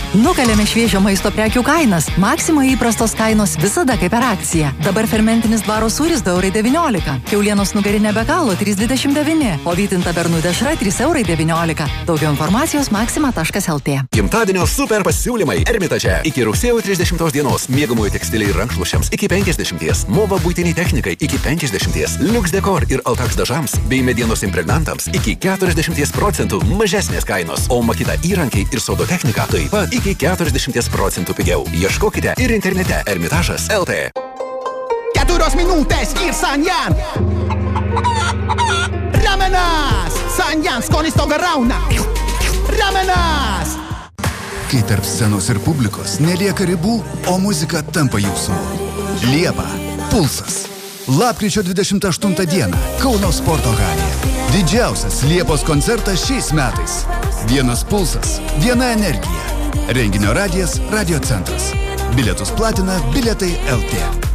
Nukalėme šviežio maisto prekių kainas. Maxima įprastos kainos visada kaip per akciją. Dabar fermentinis dvaro sūris 2,19 €. Kiaulienos nugarinė be galo 3,29 €. O vytinta bernų dešra 3,19 €. Daugiau informacijos maxima.lt. Gimtadienio super pasiūlymai Ermitaže. Iki rugsėjo 30 dienos miegamųjų tekstiliai ir rankšluosčiams iki 50, Mova buitiniai technikai iki 50, Lux Decor ir Altax dažams bei medienos impregnantams iki 40% mažesnės kainos, o Makita įrankiai ir sodo technika taip pat iki 40% pigiau. Ieškokite ir internete Ermitažas.lt. 4 minutės ir Sanjan. Ramenas! Sanjan skonis toga rauna. Ramenas! Kai tarp scenos ir publikos nelieka ribų, o muzika tampa jausmu. Liepa. Pulsas. Lapkričio 28 dieną Kauno sporto halėje. Didžiausias Liepos koncertas šiais metais. Vienas pulsas, viena energija. Renginio radijas, Radio centras. Bilietus platina Bilietai.lt.